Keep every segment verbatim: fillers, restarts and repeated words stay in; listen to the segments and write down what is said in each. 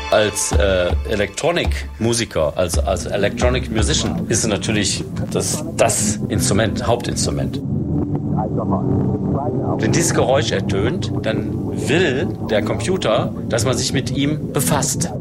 Als äh, Electronic-Musiker, also als Electronic Musician, ist es natürlich das, das Instrument, Hauptinstrument. Wenn dieses Geräusch ertönt, dann will der Computer, dass man sich mit ihm befasst.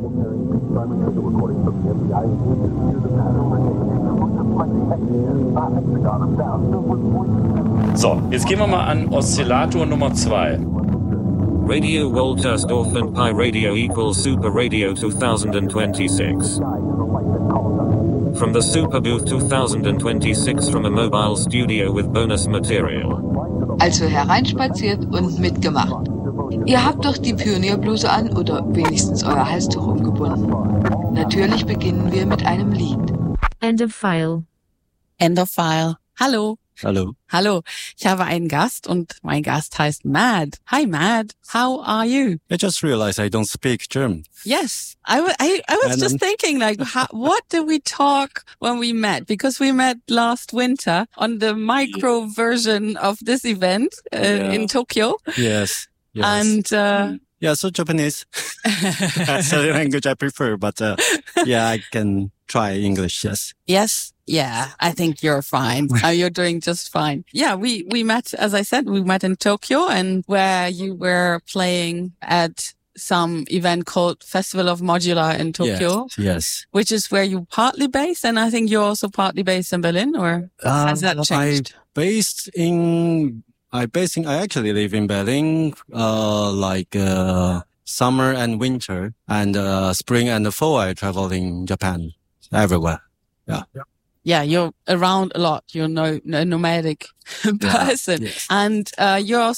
So, jetzt gehen wir mal an Oszillator Nummer zwei. Radio Woltersdorf and Pi Radio equals Super Radio twenty twenty-six. From the Super Booth twenty twenty-six from a mobile studio with bonus material. Also hereinspaziert und mitgemacht. Ihr habt doch die Pionierbluse an oder wenigstens euer Halstuch umgebunden. Natürlich beginnen wir mit einem Lied. End of file. End of file. Hallo. Hallo. Hallo. Ich habe einen Gast und mein Gast heißt Mad. Hi Mad. How are you? I just realized I don't speak German. Yes. I, w- I, I was And just then- thinking like, how, what did we talk when we met? Because we met last winter on the micro version of this event uh, Yeah. in Tokyo. Yes. Yes. And, uh, yeah, so Japanese. That's the language I prefer, but uh, yeah, I can try English, yes. yes. Yeah, I think you're fine. uh, you're doing just fine. Yeah, we, we met, as I said, we met in Tokyo and where you were playing at some event called Festival of Modular in Tokyo, Yes. yes. which is where you're partly based. And I think you're also partly based in Berlin, or has that Uh, changed? I based in, I based in, I actually live in Berlin, uh, like, uh, summer and winter, and, uh, spring and fall I travel in Japan, everywhere. Yeah. Yeah, you're around a lot. You're no, no nomadic person. Yes. And uh, you're